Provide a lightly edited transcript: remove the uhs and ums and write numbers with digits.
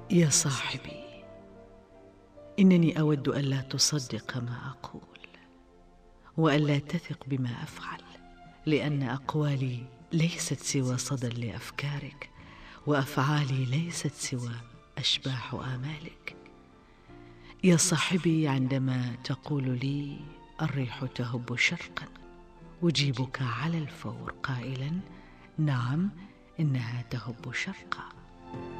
يا صاحبي، إنني أود ألا تصدق ما أقول وألا تثق بما أفعل، لأن أقوالي ليست سوى صدى لأفكارك، وأفعالي ليست سوى أشباح آمالك. يا صاحبي، عندما تقول لي الريح تهب شرقا، أجيبك على الفور قائلا: نعم، إنها تهب شرقا.